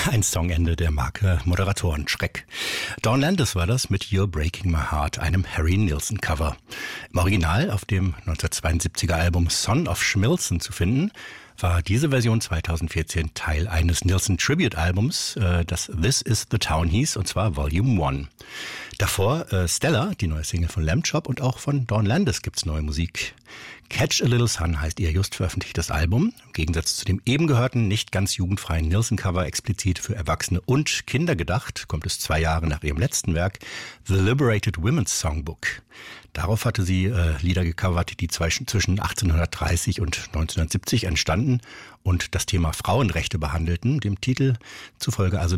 Ein Songende der Marke Moderatorenschreck. Dawn Landis war das mit You're Breaking My Heart, einem Harry Nilsson Cover. Im Original auf dem 1972er Album Son of Schmilsson zu finden, war diese Version 2014 Teil eines Nilsson Tribute Albums, das This Is the Town hieß, und zwar Volume 1. Davor Stella, die neue Single von Lamb Chop, und auch von Dawn Landis gibt's neue Musik. Catch a Little Sun heißt ihr just veröffentlichtes Album. Im Gegensatz zu dem eben gehörten, nicht ganz jugendfreien Nilsson-Cover explizit für Erwachsene und Kinder gedacht, kommt es 2 Jahre nach ihrem letzten Werk, The Liberated Women's Songbook. Darauf hatte sie Lieder gecovert, die zwischen 1830 und 1970 entstanden und das Thema Frauenrechte behandelten, dem Titel zufolge also